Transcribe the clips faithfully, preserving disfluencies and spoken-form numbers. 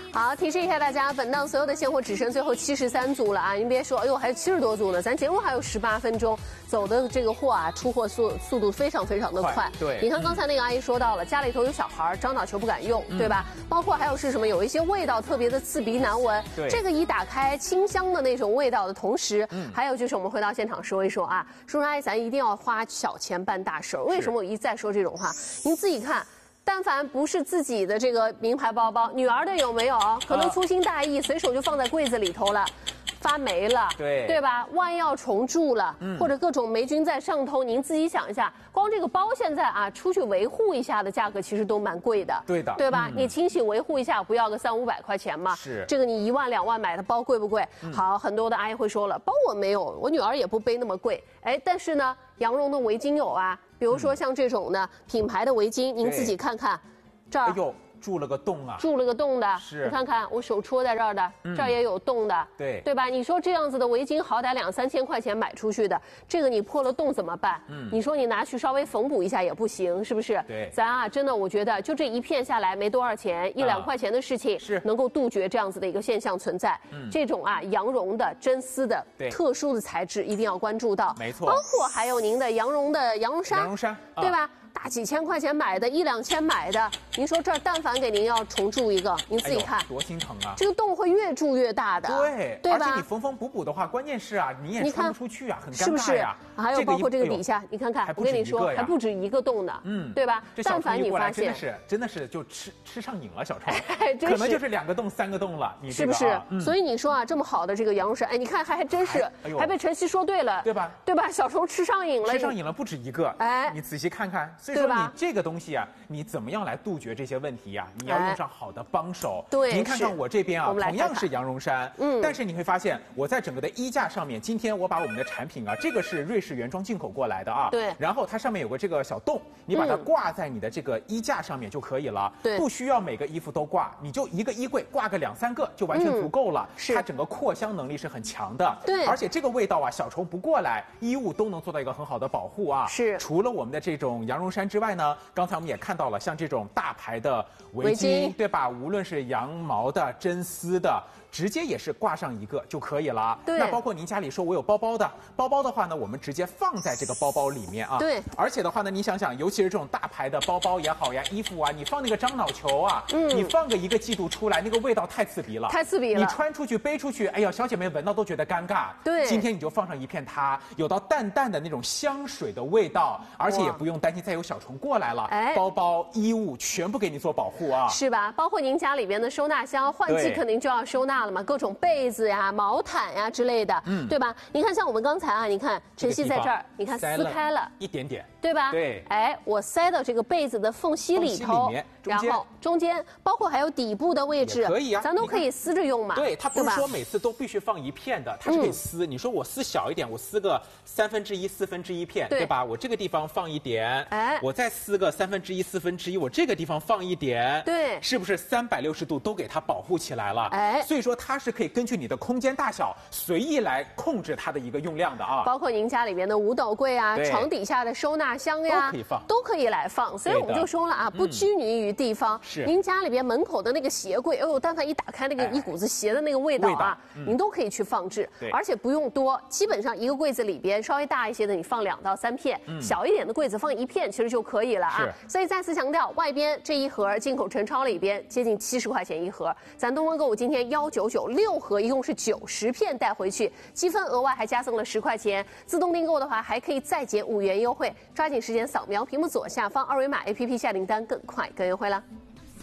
好，提示一下大家，本档所有的现货只剩最后七十三组了啊！您别说，哎呦，还有七十多组呢，咱节目还有十八分钟，走的这个货啊，出货速速度非常非常的快。快对， 你看刚才那个阿姨说到了，家里头有小孩，樟脑球不敢用，嗯、对吧？包括还有是什么，有一些味道特别的刺鼻难闻， 对， 这个一打开清香的那种味道的同时，嗯，还有就是我们回到现场说一说啊，说阿姨咱一定要花小钱办大事儿。为什么我一再说这种话？您自己看。但凡不是自己的这个名牌包包，女儿的有没有？可能粗心大意，随手就放在柜子里头了，发霉了， 对对吧？万一要重蛀了，嗯、或者各种霉菌在上头，您自己想一下，光这个包现在啊，出去维护一下的价格其实都蛮贵的， 对的， 对吧？ 嗯、 你清洗维护一下，不要个三五百块钱嘛？ 是， 这个你一万两万买的包贵不贵？嗯、好，很多的阿姨会说了，包我没有，我女儿也不背那么贵，哎，但是呢，羊绒的围巾有啊，比如说像这种的、嗯、品牌的围巾，您自己看看。这儿， 哎呦，蛀了个洞啊！ 蛀了个洞的， 是， 你看看我手戳在这儿的，嗯、这儿也有洞的， 对， 对吧？你说这样子的围巾，好歹两三千块钱买出去的，这个你破了洞怎么办？嗯，你说你拿去稍微缝补一下也不行，是不是？ 对， 咱啊，真的，我觉得就这一片下来没多少钱，一两块钱的事情， 是能够杜绝这样子的一个现象存在。嗯，这种啊，羊绒的、真丝的、特殊的材质一定要关注到， 没错。 包括还有您的羊绒的羊绒衫， 羊绒衫， 对吧？大几千块钱买的，一两千买的，您说这儿但凡给您要重蛀一个，您自己看， 哎、多心疼啊！ 这个洞会越蛀越大的， 对， 对吧？ 而且你缝缝补补的话，关键是啊，你也穿不出去啊，很尴尬呀。 是不是？还有包括这个底下， 哎、 你看看，我跟你说，还不止一个洞呢，嗯，对吧？但凡你发现， 真的是真的是就吃吃上瘾了，小超， 哎、 可能就是两个洞、三个洞了，你、这个、 是不是？ 啊嗯、 所以你说啊，这么好的这个羊绒衫，哎，你看还还真是， 哎、 还被晨曦说对了， 对吧？ 对吧？小虫吃上瘾了， 吃上瘾了不止一个，哎，你仔细看看，所以说你这个东西啊，你怎么样来杜绝这些问题呀、啊？你要用上好的帮手。 对， 您看看我这边啊， 同样是羊绒衫，嗯，但是你会发现我在整个的衣架上面，今天我把我们的产品啊，这个是瑞士原装进口过来的啊， 对， 然后它上面有个这个小洞，你把它挂在你的这个衣架上面就可以了， 对， 不需要每个衣服都挂，你就一个衣柜挂个两三个就完全足够了， 是， 它整个扩香能力是很强的， 对， 而且这个味道啊，小虫不过来，衣物都能做到一个很好的保护啊， 是， 除了我们的这种羊绒衫之外呢，刚才我们也看到了，像这种大牌的围巾，对吧？无论是羊毛的、真丝的。直接也是挂上一个就可以了。 对。 那包括您家里说我有包包的，包包的话呢，我们直接放在这个包包里面啊。 对。 而且的话呢，你想想，尤其是这种大牌的包包也好呀，衣服啊，你放那个樟脑球啊，嗯，你放个一个季度出来，那个味道太刺鼻了， 太刺鼻了。 你穿出去背出去，哎呀，小姐妹闻到都觉得尴尬。 对。 今天你就放上一片它，有到淡淡的那种香水的味道，而且也不用担心再有小虫过来了。哎。包包、衣物全部给你做保护啊。 是吧？包括您家里边的收纳箱，换季肯定就要收纳了嘛，各种被。被子呀、毛毯呀之类的，嗯，对吧？你看，像我们刚才啊，你看晨曦在这儿，你看撕开了一点点， 对吧？ 对， 哎，我塞到这个被子的缝隙里头，然后中间包括还有底部的位置， 可以啊， 咱都可以撕着用嘛。 对，它不是说每次都必须放一片的，它是可以撕。你说我撕小一点，我撕个三分之一、四分之一片，对吧？我这个地方放一点，哎，我再撕个三分之一、四分之一，我这个地方放一点， 对， 是不是三百六十度都给它保护起来了？哎，所以说它是可以根据你的空间大小随意来控制它的一个用量的啊， 包括您家里边的五斗柜啊，床底下的收纳箱呀， 都可以放， 都可以来放。所以我们就说了啊，不拘泥于地方。 是， 您家里边门口的那个鞋柜，哎呦，但凡一打开那个一股子鞋的那个味道啊，您都可以去放置，而且不用多，基本上一个柜子里边稍微大一些的，你放两到三片，小一点的柜子放一片其实就可以了啊。所以再次强调，外边这一盒进口陈超里边接近七十块钱一盒，咱东方购物今天幺九九六盒，一共是九十片带回去，积分额外还加送了十块钱，自动订购的话还可以再减五元优惠，抓紧时间扫描屏幕左下方二维码 A P P 下订单更快更优惠了。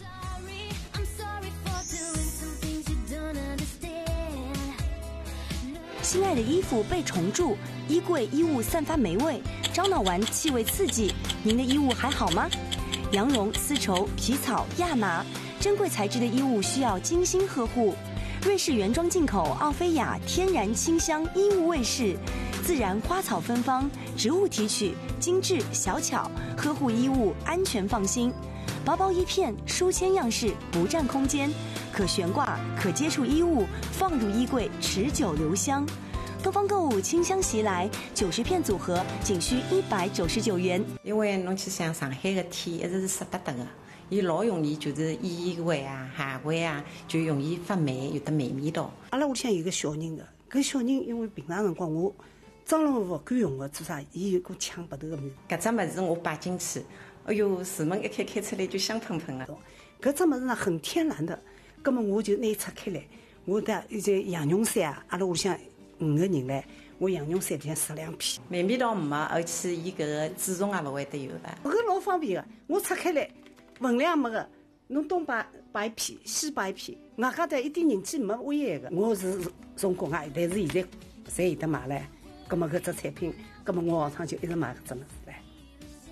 心爱的衣服被虫蛀，衣柜衣物散发霉味，樟脑丸气味刺激，您的衣物还好吗？羊绒、丝绸、皮草、亚麻，珍贵材质的衣物需要精心呵护。瑞士原装进口奥菲亚天然清香衣物卫士，自然花草芬芳，植物提取，精致小巧，呵护衣物安全放心。薄薄一片，书签样式，不占空间，可悬挂，可接触衣物，放入衣柜，持久留香。东方购物清香袭来，九十片组合仅需一百九十九元。 因为侬去想上海的天一直是湿哒哒的， 伊老容易就是烟味啊、咸味啊，就容易发霉，有得霉味道。 阿拉屋里向有个小人的，搿小人因为平常辰光我装了勿敢用的，做啥？伊有股抢白头的味道。搿只物事我摆进去，哎哟，厨门一开开出来就香喷喷的。 搿只物事呢很天然的，葛么我就拿伊拆开来，我带一些羊绒衫啊，阿拉屋里向五个人唻，我羊绒衫里向塞两片。 霉味道没，而且伊搿个蛀虫也勿会得有的。 搿老方便的，我拆开来。分量没个，侬东摆摆一片，西摆一片，外加的一点人气没危害个。我是从国外，但是现在侪有得买唻。葛么搿只产品，葛么我下趟就一直买搿只物事。